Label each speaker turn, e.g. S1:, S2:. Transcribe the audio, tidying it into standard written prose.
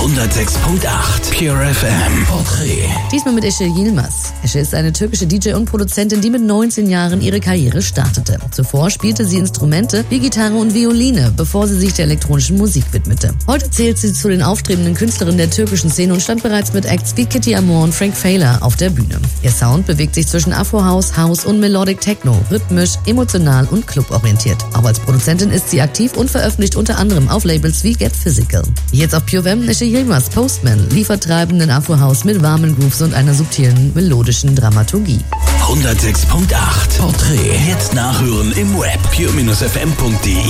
S1: 106.8 Pure FM Porträt.
S2: Diesmal mit Ece Yilmaz. Ece ist eine türkische DJ und Produzentin, die mit 19 Jahren ihre Karriere startete. Zuvor spielte sie Instrumente wie Gitarre und Violine, bevor sie sich der elektronischen Musik widmete. Heute zählt sie zu den aufstrebenden Künstlerinnen der türkischen Szene und stand bereits mit Acts wie Kitty Amor und Frank Fayler auf der Bühne. Ihr Sound bewegt sich zwischen Afro-House, House und Melodic Techno, rhythmisch, emotional und cluborientiert. Auch als Produzentin ist sie aktiv und veröffentlicht unter anderem auf Labels wie Get Physical. Jetzt auf Pure FM Ece Yilmaz, Postman, liefert treibenden Afro-House mit warmen Grooves und einer subtilen, melodischen Dramaturgie.
S1: 106.8 Porträt. Jetzt nachhören im Web pure-fm.de.